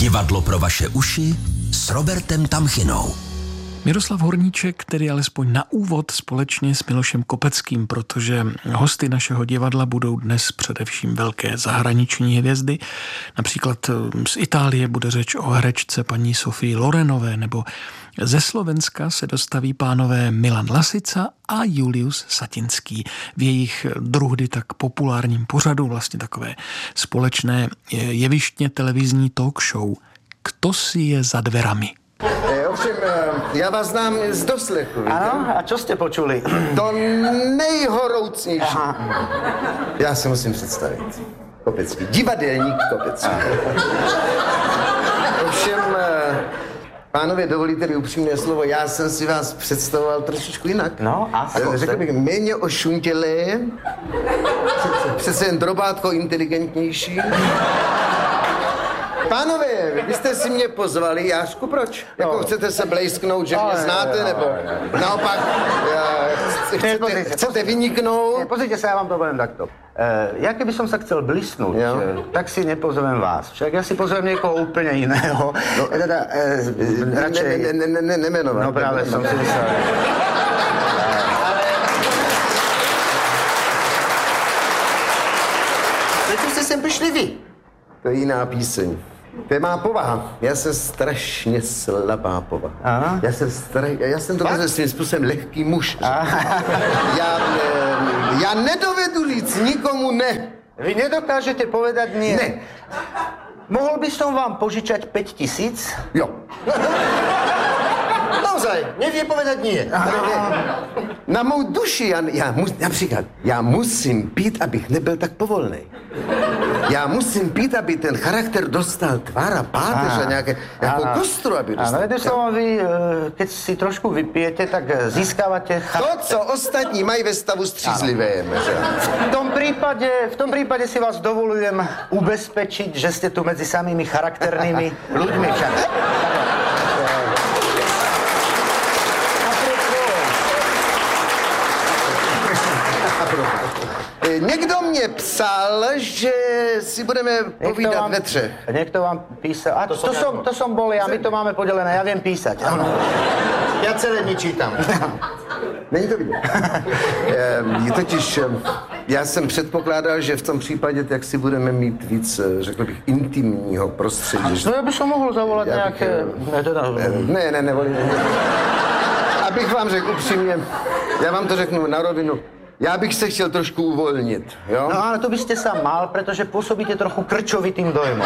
Divadlo pro vaše uši s Robertem Tamchinou. Miroslav Horníček, tedy alespoň na úvod společně s Milošem Kopeckým, protože hosty našeho divadla budou dnes především velké zahraniční hvězdy. Například z Itálie bude řeč o herečce paní Sofii Lorenové, nebo ze Slovenska se dostaví pánové Milan Lasica a Julius Satinský v jejich druhdy tak populárním pořadu, vlastně takové společné jevištně televizní talk show Kto si je za dverami. Ovšem, já vás znám z doslechu, víte? Ano, a čo jste počuli? To nejhoroucnější. Já se musím představit. Kopecký, divadelník Kopecký. Ovšem, pánové, dovolíte mi upřímné slovo, já jsem si vás představoval trošičku jinak. No, a řekl bych, méně ošuntělé, přece jen drobátko inteligentnější. Pánové, vy jste si mě pozvali, Jášku, proč? Jako chcete se blejsknout, že mě znáte, nebo naopak chcete vyniknout? Pozrite sa, ja vám to poviem takto. Ja keby som sa chcel blísnuť, tak si nepozvem vás. Však ja si pozvem niekoho úplne iného. No, teda, radšej... Nemenovať. No práve som si myslel. Prečo ste sem prišli vy? To je jiná píseň. To je má povaha. Já jsem strašně slabá povaha. Aha. Já jsem to svým způsobem lehký muž. Já nedovedu říct nikomu ne. Vy nedokážete povedať nie? Ne. Mohol by som vám požičať 5 000? Jo. Naozaj, nevie povedať nie. Na mou duši, například, já musím pít, abych nebyl tak povolnej. Já musím pít, aby ten charakter dostal tvár a páteř a nějaké kostru, aby dostal. Áno, jedným slovom vy, keď si trošku vypijete, tak získávate charakter. To, co ostatní mají ve stavu střízlivém. V tom prípade si vás dovolujem ubezpečiť, že ste tu medzi samými charakternými ľuďmi však. Někdo mě psal, že si budeme povídat ve třech. Niekto vám písal. A to som bol ja, my to máme podelené, ja viem písať. Áno. Já celé nečítám. Není to vidět. Totiž já jsem předpokládal, že v tom případě tak si budeme mít víc, řekl bych, intimního prostředí. No ja by som mohol zavolať nejaké... Nevolím. Abych vám řekl upřímně, já vám to řeknu na rovinu, já bych se chtěl trošku uvolnit, jo? No ale to by ste sa mal, pretože pôsobíte trochu krčovitým dojmom.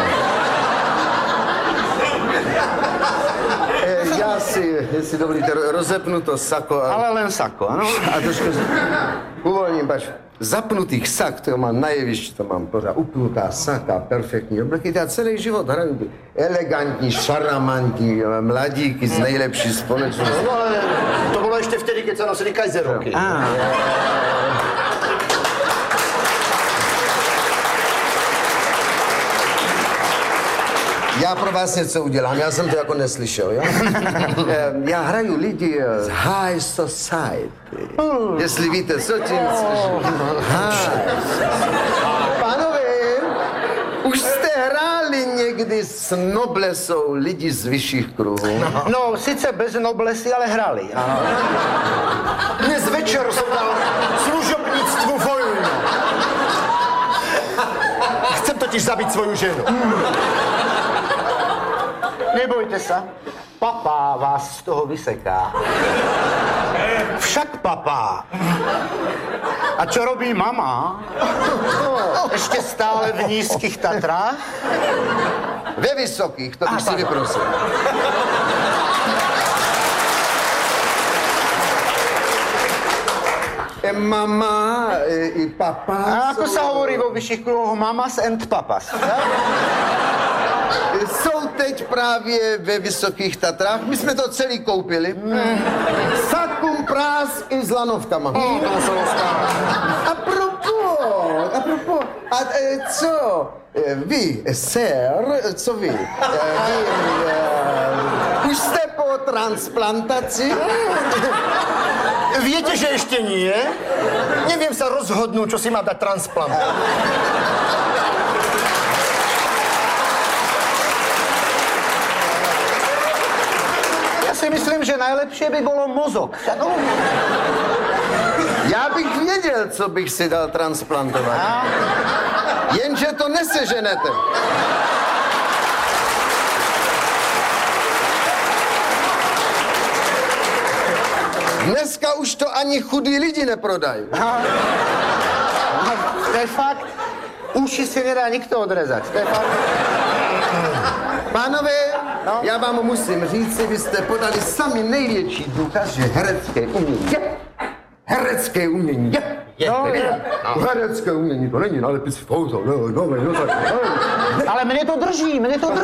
Já si, jestli dovolíte, rozepnu to sako. Ale len sako, ano? A trošku uvolním, pač. Zapnutých sak, to mám na jevišti, to mám pořád upnutá saka, perfektní obleky. Já celý život hraju elegantní, šarmantní mladíky z nejlepší společnosti. No ale to bylo ještě vtedy, keď se nosili kajzerovky. Já pro vás něco udělám, já jsem to jako neslyšel, jo? Já hraju lidi z High Society. Jestli víte, co tím Pánové, už jste hráli někdy s noblesou lidi z vyšších kruhů? No, sice bez noblesy, ale hrali. Dnes večer jsem dal služobnictvu vojnu. Chcem totiž zabít svoju ženu. Nebojte sa, papá vás z toho vyseká. Však papá. A čo robí mama? Ešte stále v nízkych Tatrách? Ve vysokých, to bych si vyprosil. Mama i papa. A ako sa hovorí vo vyšších kruhoch? Mamas and papas. Jsou teď právě ve Vysokých Tatrách. My jsme to celý koupili. Sakum prás i s lanovkama. Apropos. A co? Vy, sir, co vy? Už jste po transplantaci? Viete, že ešte nie? Neviem sa rozhodnúť, čo si má dať transplant. myslím, že najlepšie by bolo mozog. Já bych věděl, co bych si dal transplantovat. Jenže to neseženete. Dneska už to ani chudí lidi neprodají. To je fakt. Uši si nedá nikto odrezať. To je fakt. Pánové, já vám musím říct, vy jste podali sami největší důkaz, že herecké umění je. Herecké umění je. Herecké umění to není nálepis foto. Ale mne to drží.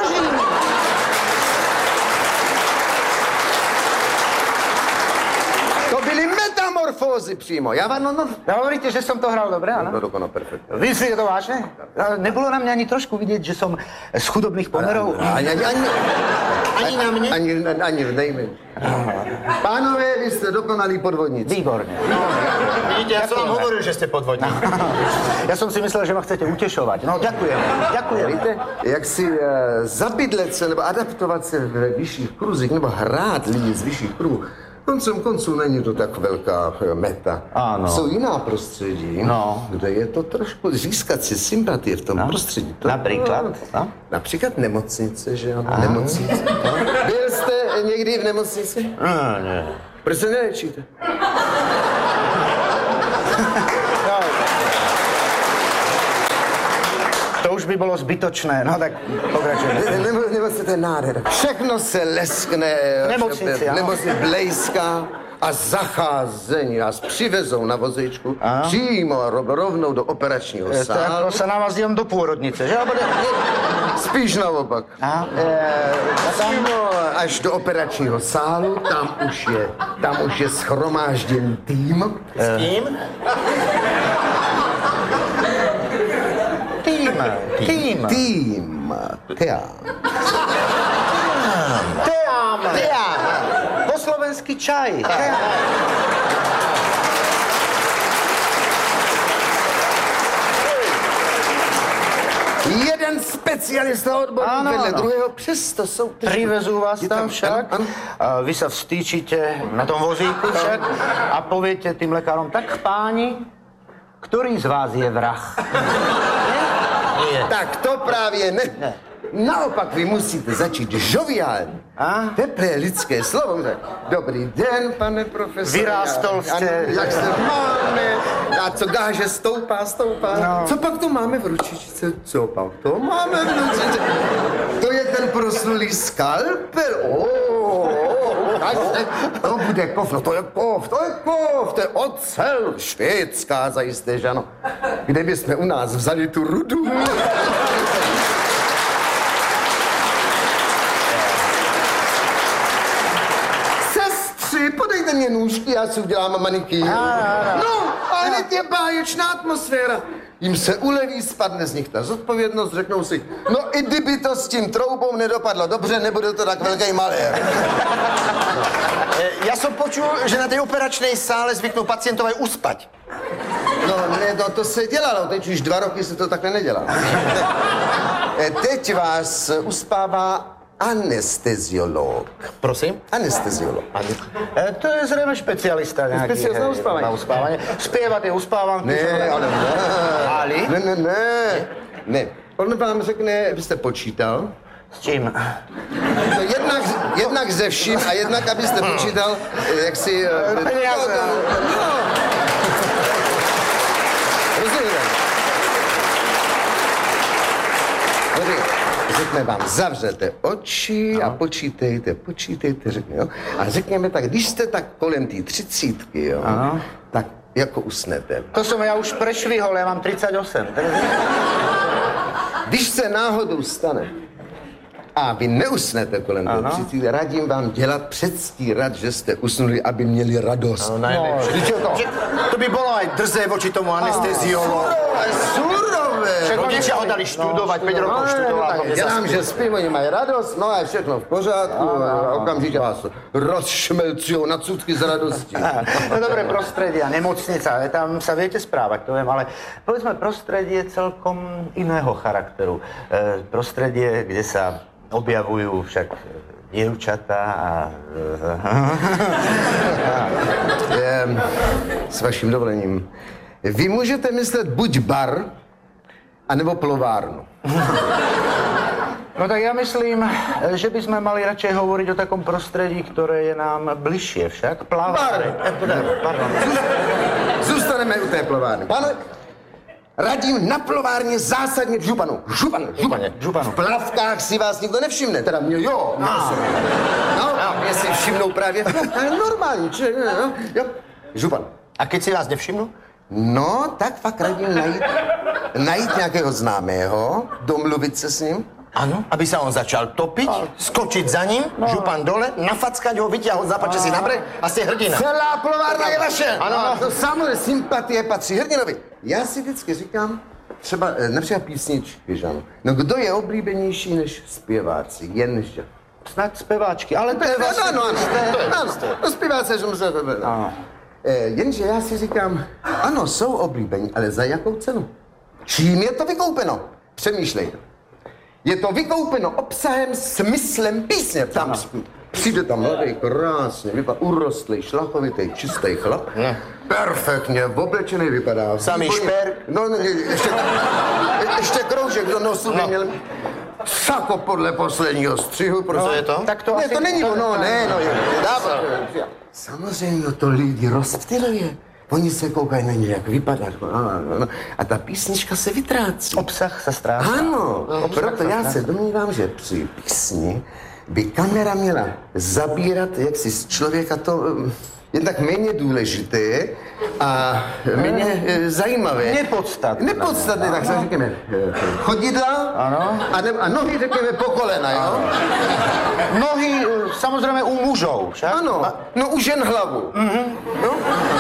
To byly metamorfózy přímo. Já vám, Hovoríte, že som to hral dobre, áno? No dokonale, perfektne. Vy si je to vážne? Nebolo na mňa ani trošku vidieť, že som z chudobných pomerov? Ani na mne? Ani v nejmenší. Pánové, vy jste dokonalí podvodníci. Výborne. Vidíte, ja som vám hovoril, že ste podvodník. Ja som si myslel, že ma chcete utešovať. No, ďakujem. Víte, jak si zabydlet se nebo adaptovat se ve vyšších kruzích nebo hrát lidi z vyšších kruhů, koncem konců není to tak velká meta. Ano. Jsou jiná prostředí, kde je to trošku získat si sympatie v tom prostředí. To, Například? No? Například nemocnice, že ano? Nemocnice. Byl jste někdy v nemocnici? Ne. Proč se neléčíte? To už by bolo zbytočné, no tak pokračujeme. Nemocnice, to je nádhera. Všechno se leskne, nemocnice blejská a zacházení nás přivezou na vozíčku přímo rovnou do operačního sálu. To sa na vás dívam do pôrodnice, že? Spíš naopak. Přímo až do operačního sálu, tam už je schromážděn tým. S kým? Tým. Teám. Po slovensky čaj. Jeden specialista odborník vedle druhého, přesto jsou... Privezú vás tam však, Ano. Vy sa vstýčite na tom vozíku však a poviete tým lekárom, tak páni, ktorý z vás je vrah? Tak to právě ne. Naopak vy musíte začít žoviálně. Teplé lidské slovo. Dobrý den, pane profesor. Vyrástol jste. Jak se máme? A co gáže stoupá. No. Co pak to máme v ručičce? Co pak to máme v ručičce? To je ten proslulý skalpel. To bude kov, no to je kov, to je ocel. Švédská zajisté, že ano. Kde bychom u nás vzali tu rudu? Podejte mě nůžky, já si udělám manikýr. No, ale hned je báječná atmosféra. Jim se uleví, spadne z nich ta zodpovědnost, řeknou si, no i kdyby to s tím troubou nedopadlo dobře, nebude to tak velký malér. Ja som počul, že na tej operačnej sále zvyknú pacientov aj uspať. No, ne, no to se dělalo, teď už 2 roky se to takhle nedělá. Teď vás uspává anesteziolog. Prosím? Anesteziolog. To je zrejme špecialista nejaký. Specialista na uspávanie. Spieva tie uspávanky. Ne, ale ne. Ali? Ne. On vám řekne, abyste počítal. S čím? No jednak ze vším a jednak, abyste počítal, jak si... Peniaze. Rozumíte? Řekne vám, zavřete oči a počítejte, řekne, jo. A řekněme tak, když jste tak kolem té 30, jo, tak jako usnete. To som ja už prešvihol, ja mám 38. Když se náhodou stane a vy neusnete kolem té 30, radím vám dělat předstírat, že jste usnuli, aby měli radost. No, najlepšie. To by bolo aj drzé voči tomu anesteziologu. Surové! Však rodičia ho dali študovať, 5 rokov študoval. Dělám, že spím, oni mají radost, no a je všechno v pořádku, a okamžitě vás rozšmelcují na cúdky z radosti. No dobre, prostredie a nemocnica, tam sa viete správať, to viem, ale povedzme prostredie celkom iného charakteru. Prostredie, kde sa objavují však děvčata a... S vaším dovolením. Vy můžete myslet buď bar, anebo plovárnu. No tak já myslím, že bychom mali radšej hovoriť o takom prostredí, ktoré je nám bližšie však. Plavárny. Pardon. Zůstaneme u té plovárny. Pane, radím na plovárně zásadně v županu. Županu. V plavkách si vás nikdo nevšimne. Teda mě, jo. No, mě si všimnou právě. Normálně, jo. Župan. A keď si vás nevšimnu? No, tak fakt radím najít nějakého známého, domluvit se s ním. Ano. Aby sa on začal topiť, skočiť za ním, župan dole, nafackať ho, vyťahol za pače si na breh a ste hrdina. Celá plovárna je vaše. Ano. To samozřejmě sympatie patří hrdinovi. Já si vždycky říkám, třeba například písničky, že ano. No kdo je oblíbenější než zpěváci? Jenže. Snad zpěváčky, ale to je vlastně... Ano, zpěváci, že musí to být. Jenže já si říkám, ano, jsou oblíbení, ale za jakou cenu? Čím je to vykoupeno? Přemýšlej. Je to vykoupeno obsahem, smyslem písně. Tam přijde tam mladý, krásně, vypadá urostlý, šlachovitý, čistý chlap. Perfektně, oblečený vypadá. Samý šper. No, ještě kroužek do nosu by měl. Sako podle posledního střihu, protože je to? Tak to ne, asi... to není ono, ne, no. Samozřejmě to lidi rozptyluje. Oni se koukají na něj, jak vypadá. A ta písnička se vytrácí. Obsah se ztrácí. Ano, proto já se domnívám, že při písni by kamera měla zabírat jaksi z člověka to jen tak méně důležité a méně zajímavé. Nepodstatné, tak se řekněme chodidla a nohy řekněme po kolena, jo? Nohy samozřejmě u mužů, však? Ano, no u žen hlavu. No?